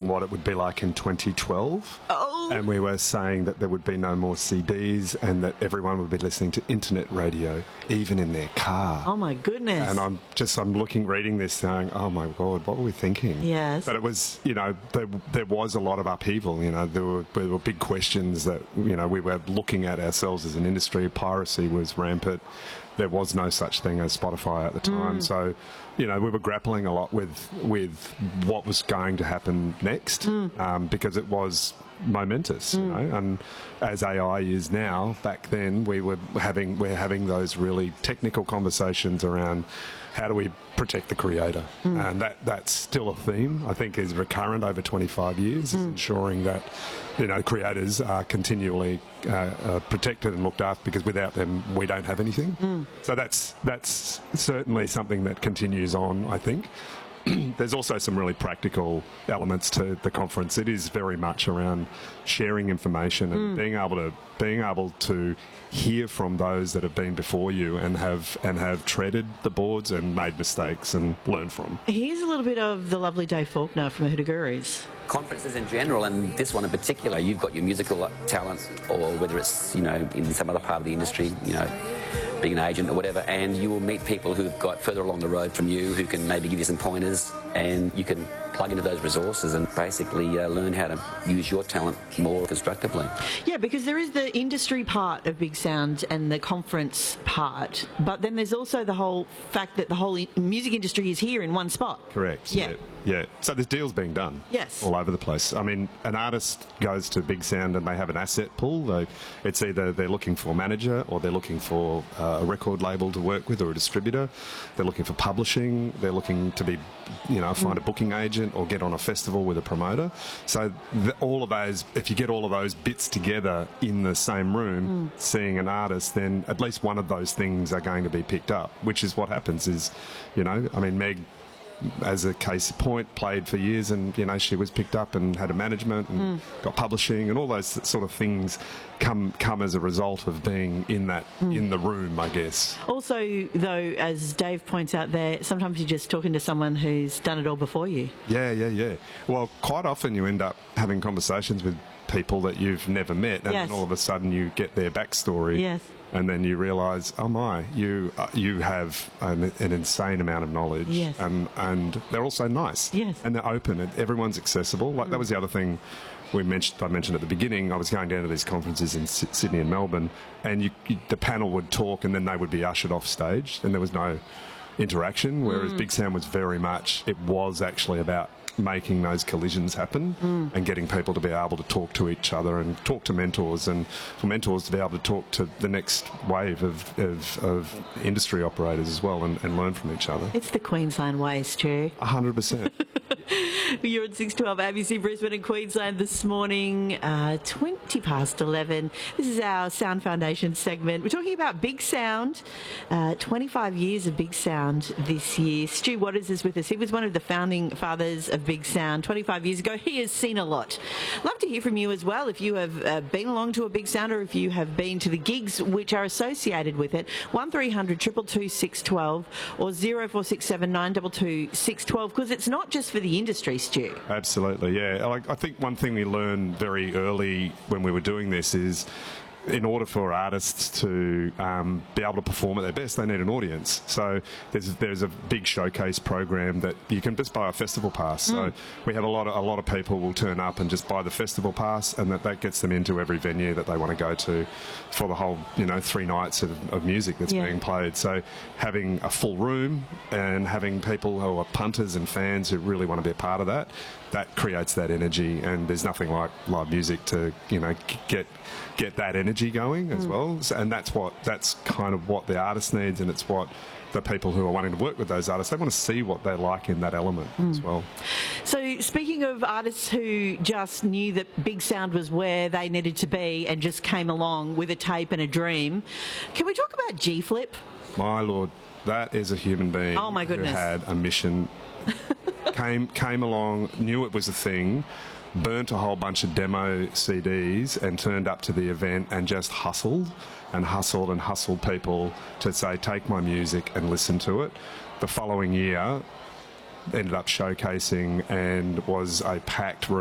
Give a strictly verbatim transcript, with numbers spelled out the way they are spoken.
what it would be like in twenty twelve. Oh. And we were saying that there would be no more C Ds and that everyone would be listening to internet radio, even in their car. Oh, my goodness. And I'm just, I'm looking, reading this saying, oh my God, what were we thinking? Yes. But it was, you know, there, there was a lot of upheaval, you know, there were, there were big questions that, you know, we were looking at ourselves as an industry. Piracy was rampant. There was no such thing as Spotify at the time. Mm. So, you know, we were grappling a lot with with what was going to happen next mm. um, because it was momentous, mm. you know. And as A I is now, back then we were having we're having those really technical conversations around how do we protect the creator, mm. and that that's still a theme I think is recurrent over twenty-five years, mm. is ensuring that, you know, creators are continually uh, uh, protected and looked after, because without them we don't have anything. Mm. So that's that's certainly something that continues on, I think. There's also some really practical elements to the conference. It is very much around sharing information and mm. being able to being able to hear from those that have been before you and have and have treaded the boards and made mistakes and learned from. Here's a little bit of the lovely Dave Faulkner from Hoodoo Gurus. Conferences in general, and this one in particular, you've got your musical talent, or whether it's, you know, in some other part of the industry, you know, being an agent or whatever, and you will meet people who've got further along the road from you who can maybe give you some pointers, and you can plug into those resources and basically uh, learn how to use your talent more constructively. Yeah, because there is the industry part of Big Sound and the conference part, but then there's also the whole fact that the whole music industry is here in one spot. Correct. Yeah. Yeah. Yeah, so there's deals being done. Yes. All over the place. I mean, an artist goes to Big Sound and they have an asset pool. They, it's either they're looking for a manager or they're looking for uh, a record label to work with or a distributor. They're looking for publishing. They're looking to be, you know, find mm. a booking agent or get on a festival with a promoter. So the, all of those, if you get all of those bits together in the same room, mm. seeing an artist, then at least one of those things are going to be picked up, which is what happens is, you know, I mean, Meg, as a case in point, played for years, and you know she was picked up and had a management and mm. got publishing, and all those sort of things come come as a result of being in that mm. in the room, I guess. Also, though, as Dave points out there, sometimes you're just talking to someone who's done it all before you. Yeah, yeah, yeah. Well, quite often you end up having conversations with people that you've never met, and yes. then all of a sudden you get their backstory. Yes. And then you realise, oh my, you uh, you have an, an insane amount of knowledge, yes. and and they're also nice, yes. and they're open, and everyone's accessible. Like mm. that was the other thing we mentioned. I mentioned at the beginning. I was going down to these conferences in S- Sydney and Melbourne, and you, you, the panel would talk, and then they would be ushered off stage, and there was no interaction. Whereas mm. Big Sound was very much, it was actually about making those collisions happen mm. and getting people to be able to talk to each other and talk to mentors, and for mentors to be able to talk to the next wave of, of, of industry operators as well, and, and learn from each other. It's the Queensland way, Stu. A hundred percent. You're at six twelve A B C Brisbane and Queensland this morning, uh, twenty past eleven. This is our Sound Foundation segment. We're talking about Big Sound, uh, twenty-five years of Big Sound this year. Stu Waters is with us. He was one of the founding fathers of Big Sound twenty-five years ago. He has seen a lot. Love to hear from you as well, if you have uh, been along to a Big Sound or if you have been to the gigs which are associated with it. one three hundred two two two six one two or zero four six seven nine two two six one two, because it's not just for the industry, Stu. Absolutely, yeah. I, I think one thing we learned very early when we were doing this is, in order for artists to um, be able to perform at their best, they need an audience. So there's there's a big showcase program that you can just buy a festival pass. Mm. So we have a lot of a lot of people will turn up and just buy the festival pass, and that, that gets them into every venue that they want to go to for the whole, you know, three nights of, of music that's yeah. being played. So having a full room and having people who are punters and fans who really want to be a part of that, that creates that energy, and there's nothing like live music to, you know, get get that energy going as mm. well. So, and that's what that's kind of what the artist needs, and it's what the people who are wanting to work with those artists, they want to see what they like in that element mm. as well. So speaking of artists who just knew that Big Sound was where they needed to be and just came along with a tape and a dream, can we talk about G-Flip? My Lord, that is a human being oh my goodness. who had a mission, came came along, knew it was a thing, burnt a whole bunch of demo C Ds and turned up to the event and just hustled and hustled and hustled people to say, take my music and listen to it. The following year ended up showcasing and was a packed room.